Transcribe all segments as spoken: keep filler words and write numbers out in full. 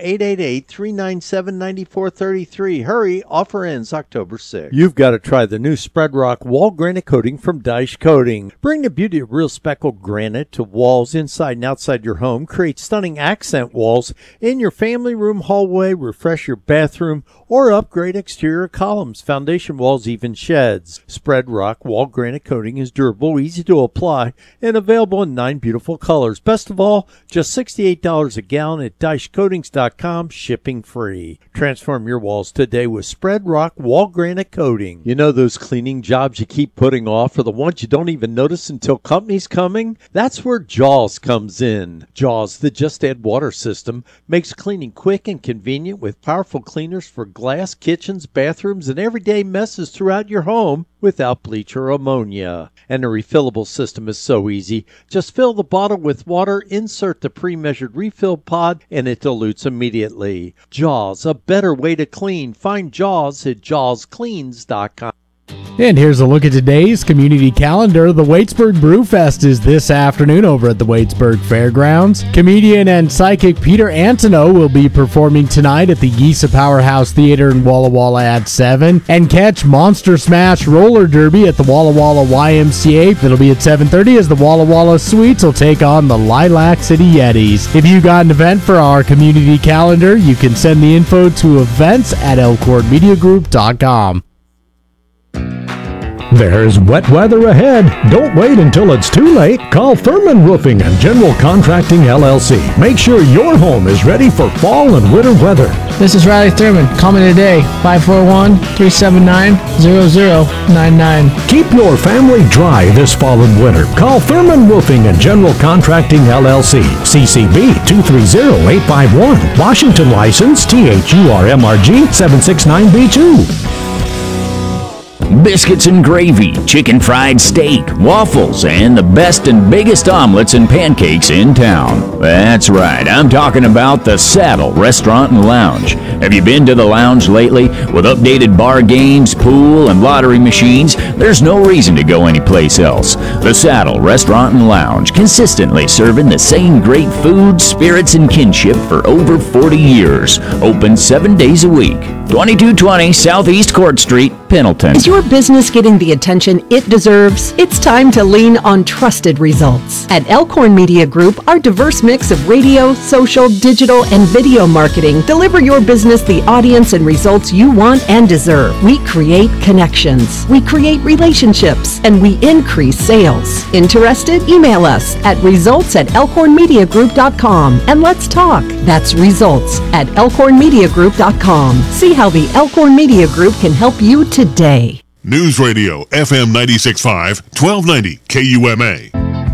eight eight eight, three nine seven, nine four three three. Hurry, offer ends October sixth. You've got to try the new Spread Rock Wall Granite Coating from Dyche Coating. Bring the beauty of real speckled granite to walls inside and outside your home. Create stunning accent walls in your family room, hallway, refresh your bathroom, or upgrade exterior columns, foundation walls, even sheds. Spread Rock Wall Granite Coating is durable, easy to apply, and available in nine beautiful colors. Best of all, just sixty-eight dollars a gallon at dyche coatings dot com, shipping free. Transform your walls today with Spread Rock Wall Granite Coating. You know those cleaning jobs you keep putting off are the ones you don't even notice until company's coming? That's where Jaws comes in. Jaws, the Just Add Water system, makes cleaning quick and convenient with powerful cleaners for glass, kitchens, bathrooms, and everyday messes throughout your home without bleach or ammonia. And the refillable system is so easy. Just fill the bottle with water, insert the pre-measured refill pod, and it dilutes immediately. Jaws, a better way to clean. Find Jaws at jaws cleans dot com. And here's a look at today's community calendar. The Waitsburg Brewfest is this afternoon over at the Waitsburg Fairgrounds. Comedian and psychic Peter Antonow will be performing tonight at the Yisa Powerhouse Theater in Walla Walla at seven. And catch Monster Smash Roller Derby at the Walla Walla Y M C A. It'll be at seven thirty as the Walla Walla Sweets will take on the Lilac City Yetis. If you got an event for our community calendar, you can send the info to events at elkhorn media group dot com. There's wet weather ahead. Don't wait until it's too late. Call Thurman Roofing and General Contracting, L L C. Make sure your home is ready for fall and winter weather. This is Riley Thurman. Call me today, five four one, three seven nine, zero zero nine nine. Keep your family dry this fall and winter. Call Thurman Roofing and General Contracting, L L C. C C B two three zero, eight five one. Washington license T H U R M R G seven six nine B two. Biscuits and gravy, chicken fried steak, waffles, and the best and biggest omelets and pancakes in town. That's right, I'm talking about the Saddle Restaurant and Lounge. Have you been to the lounge lately? With updated bar games, pool, and lottery machines, there's no reason to go anyplace else. The Saddle Restaurant and Lounge, consistently serving the same great food, spirits, and kinship for over forty years. Open seven days a week. twenty-two twenty Southeast Court Street, Pendleton. Is your business getting the attention it deserves? It's time to lean on trusted results. At Elkhorn Media Group, our diverse mix of radio, social, digital, and video marketing deliver your business the audience and results you want and deserve. We create connections, we create relationships, and we increase sales. Interested? Email us at results at elkhorn media group dot com and let's talk. That's results at elkhorn media group dot com. See how the Elkhorn Media Group can help you today. News Radio, F M ninety-six point five, twelve ninety K U M A.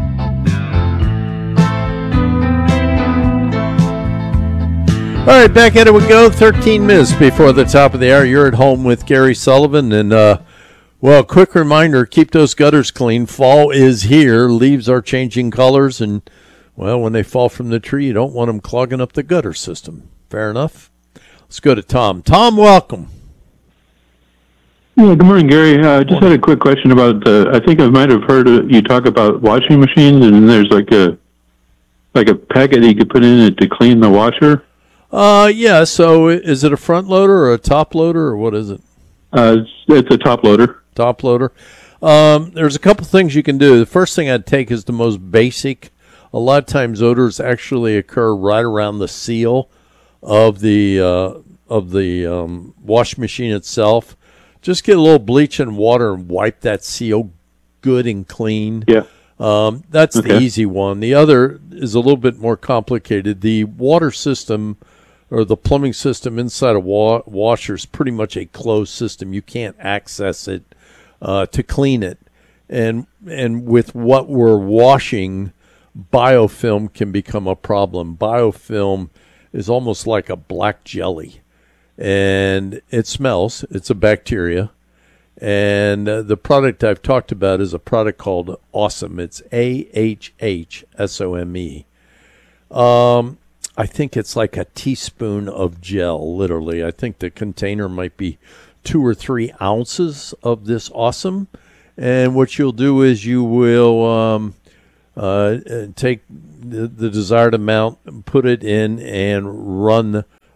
All right, back at it we go. thirteen minutes before the top of the hour. You're at home with Gary Sullivan. And, uh, well, quick reminder, keep those gutters clean. Fall is here. Leaves are changing colors. And, well, when they fall from the tree, you don't want them clogging up the gutter system. Fair enough? Let's go to Tom. Tom, welcome. Yeah, good morning, Gary. I uh, just had a quick question about, uh, I think I might have heard uh, you talk about washing machines, and there's like a like a packet you could put in it to clean the washer. Uh, yeah, so is it a front loader or a top loader, or what is it? Uh, it's, it's a top loader. Top loader. Um, there's a couple things you can do. The first thing I'd take is the most basic. A lot of times odors actually occur right around the seal of the uh, of the um, wash machine itself. Just get a little bleach and water and wipe that seal good and clean. Yeah. Um, that's okay. the easy one. The other is a little bit more complicated. The water system or the plumbing system inside a wa- washer is pretty much a closed system. You can't access it uh, to clean it. And and with what we're washing, biofilm can become a problem. Biofilm is almost like a black jelly. And it smells. It's a bacteria. And uh, the product I've talked about is a product called Awesome. It's A H H S O M E. Um, I think it's like a teaspoon of gel, literally. I think the container might be two or three ounces of this Awesome. And what you'll do is you will um, uh, take the, the desired amount, put it in, and run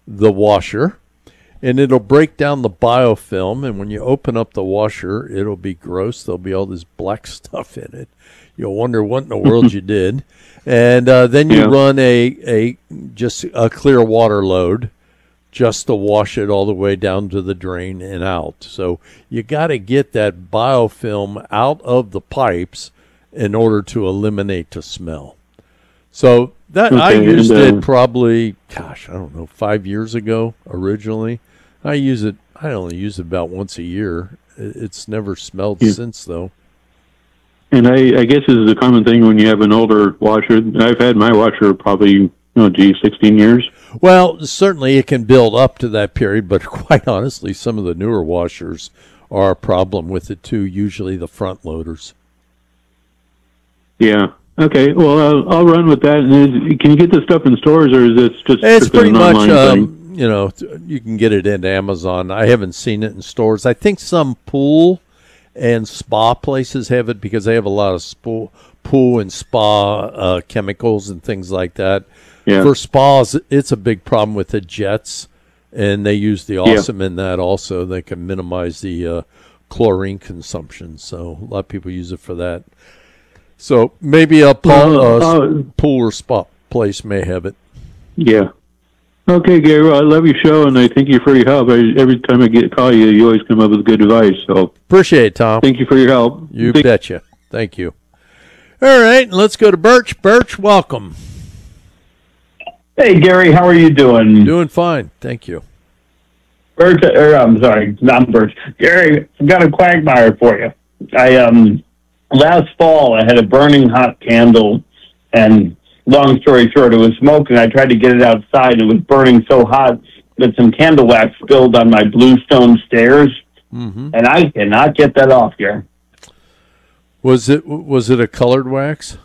the washer, and it'll break down the biofilm. And when you open up the washer, it'll be gross. There'll be all this black stuff in it. You'll wonder what in the world you did. And uh, then you Yeah. run a, a just a clear water load just to wash it all the way down to the drain and out. So you got to get that biofilm out of the pipes in order to eliminate the smell. So that I Okay, used and, uh, it probably, gosh, I don't know, five years ago originally. I use it, I only use it about once a year. It- It's never smelled Yeah. since, though. And I, I guess this is a common thing when you have an older washer. I've had my washer probably, oh, gee, sixteen years. Well, certainly it can build up to that period, but quite honestly, some of the newer washers are a problem with it too, usually the front loaders. Yeah. Okay. Well, I'll, I'll run with that. And is, can you get this stuff in stores, or is it just It's strictly pretty an much, online thing? um, you know, th- you can get it into Amazon. I haven't seen it in stores. I think some pool and spa places have it because they have a lot of spo- pool and spa uh, chemicals and things like that. Yeah. For spas, it's a big problem with the jets, and they use the awesome in that also. They can minimize the uh, chlorine consumption, so a lot of people use it for that. So maybe a pool, Well, uh, uh, pool or spa place may have it. Yeah. Okay, Gary. Well, I love your show, and I thank you for your help. I, every time I get call you, you always come up with good advice. So Appreciate it, Tom. thank you for your help. You Thank- betcha. Thank you. All right, let's go to Birch. Birch, welcome. Hey, Gary, how are you doing? Doing fine. Thank you. Birch, or I'm sorry, not Birch. Gary, I've got a quagmire for you. I um last fall I had a burning hot candle, and long story short, it was smoking. I tried to get it outside. It was burning so hot that some candle wax spilled on my bluestone stairs, Mm-hmm. and I cannot get that off, Gary. Was it was it a colored wax?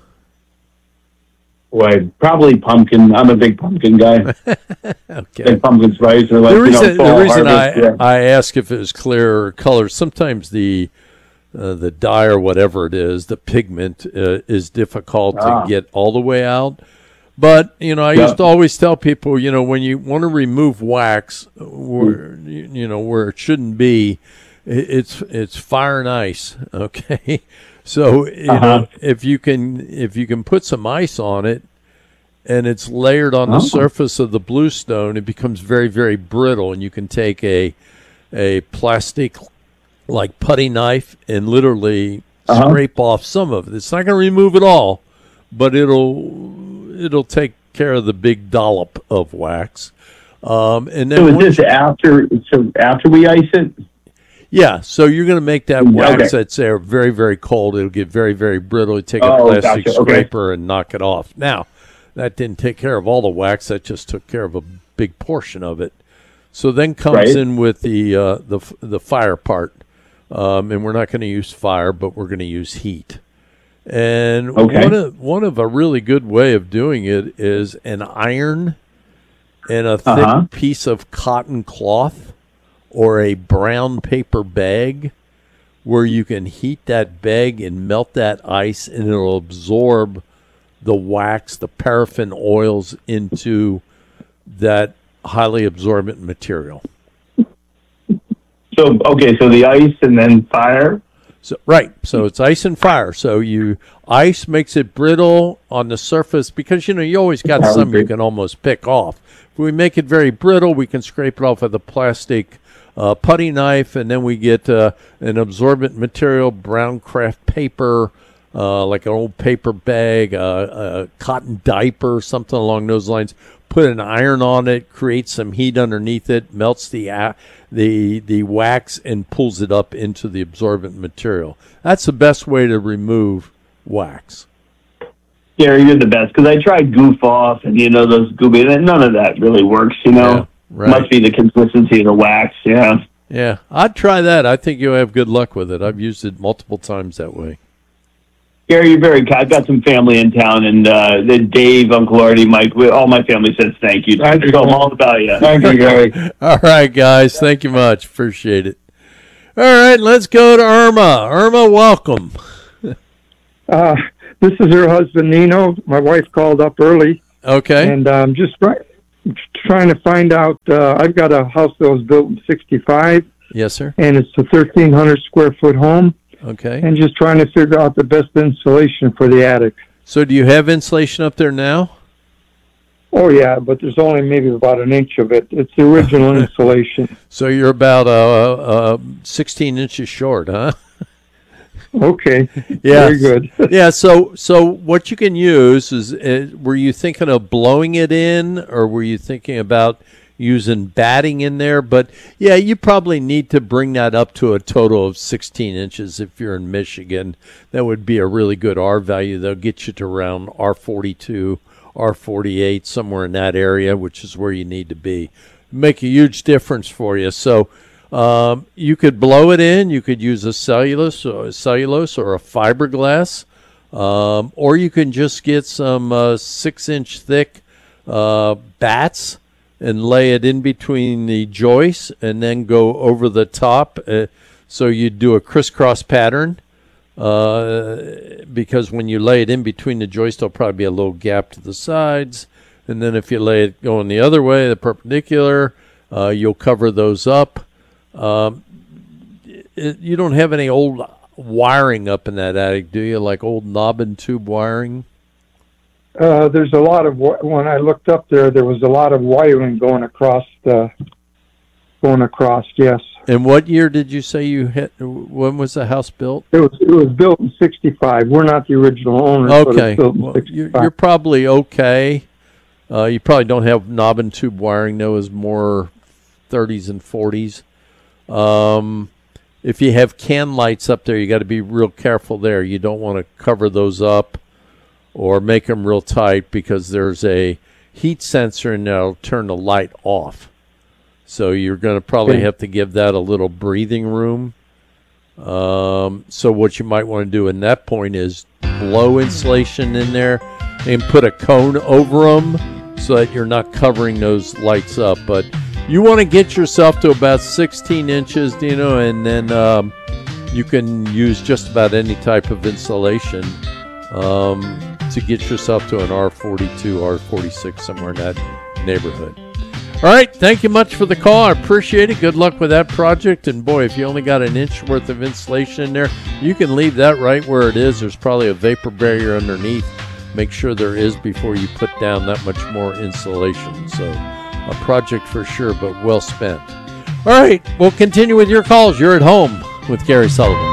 Why, probably pumpkin. I'm a big pumpkin guy. Okay. Big pumpkin spice. Or like, The reason, you know, fall the reason harvest, I, yeah. I ask if it was clear or color, sometimes the uh, the dye or whatever it is, the pigment uh, is difficult Ah. to get all the way out. But, you know, I Yeah. used to always tell people, you know, when you want to remove wax where, you, you know, where it shouldn't be, it, it's it's fire and ice, okay? So, you Uh-huh. know, if you can if you can put some ice on it, and it's layered on the Oh. surface of the bluestone, it becomes very, very brittle, and you can take a a plastic like putty knife and literally Uh-huh. scrape off some of it. It's not going to remove it all, but it'll it'll take care of the big dollop of wax. Um, and then So is once this after? So after we ice it? yeah, so you're going to make that Okay. wax that's there very, very cold. It'll get very, very brittle. You take a Oh, plastic gotcha. Okay. scraper and knock it off. Now, that didn't take care of all the wax. That just took care of a big portion of it. So then comes Right. in with the uh, the the fire part, um, and we're not going to use fire, but we're going to use heat. And Okay. one of one of a really good way of doing it is an iron and a thick Uh-huh. piece of cotton cloth or a brown paper bag, where you can heat that bag and melt that ice, and it'll absorb the wax, the paraffin oils into that highly absorbent material. So okay, so the ice and then fire. So right, so it's ice and fire. So you ice makes it brittle on the surface because you know you always got That would some you be- can almost pick off. If we make it very brittle, we can scrape it off with a plastic uh, putty knife, and then we get uh, an absorbent material, brown craft paper, uh, like an old paper bag, uh, a cotton diaper, something along those lines. Put an iron on it, create some heat underneath it, melts the a- the the wax, and pulls it up into the absorbent material. That's the best way to remove wax. Gary, you're the best because I tried Goof Off and you know those gooby, and none of that really works. You know, Yeah, right. must be the consistency of the wax. Yeah. Yeah, I'd try that. I think you'll have good luck with it. I've used it multiple times that way. Gary, you're very kind. I've got some family in town, and uh, the Dave, Uncle Artie, Mike, we, all my family says thank you. Thank you. So I'm all about you. Thank you, Gary. All right, guys. Thank you much. Appreciate it. All right, let's go to Irma. Irma, welcome. Uh, this is her husband, Nino. My wife called up early, Okay. and um, just try, trying to find out. Uh, I've got a house that was built in sixty-five, Yes, sir. and it's a thirteen hundred square foot home, Okay. and just trying to figure out the best insulation for the attic. So do you have insulation up there now? Oh yeah, but there's only maybe about an inch of it. It's the original insulation. So you're about uh, uh, sixteen inches short, huh? Okay. Yeah. Very good. Yeah. So, so what you can use is, uh, were you thinking of blowing it in, or were you thinking about using batting in there? But yeah, you probably need to bring that up to a total of sixteen inches if you're in Michigan. That would be a really good R value. They'll get you to around R forty-two, R forty-eight, somewhere in that area, which is where you need to be. Make a huge difference for you. So. Um, you could blow it in. You could use a cellulose or a cellulose or a fiberglass, um, or you can just get some uh, six-inch thick uh, bats and lay it in between the joists, and then go over the top. Uh, so you do a crisscross pattern, uh, because when you lay it in between the joists, there'll probably be a little gap to the sides, and then if you lay it going the other way, the perpendicular, uh, you'll cover those up. Um, it, you don't have any old wiring up in that attic, do you? Like old knob and tube wiring? Uh, there's a lot of, when I looked up there, there was a lot of wiring going across the, going across, yes. And what year did you say you hit? When was the house built? It was it was built in sixty-five. We're not the original owners, but Okay. it's built in Well, sixty-five. you're, you're probably okay. Uh, you probably don't have knob and tube wiring. That was more thirties and forties. Um, if you have can lights up there, you got to be real careful there. You don't want to cover those up or make them real tight, because there's a heat sensor and that'll turn the light off. So you're going to probably Okay. have to give that a little breathing room. Um, so what you might want to do in that point is blow insulation in there and put a cone over them so that you're not covering those lights up. But you want to get yourself to about sixteen inches, you know, and then um, you can use just about any type of insulation um, to get yourself to an R forty-two, R forty-six, somewhere in that neighborhood. All right, thank you much for the call. I appreciate it. Good luck with that project. And boy, if you only got an inch worth of insulation in there, you can leave that right where it is. There's probably a vapor barrier underneath. Make sure there is before you put down that much more insulation. So a project for sure, but well spent. All right, we'll continue with your calls. You're at home with Gary Sullivan.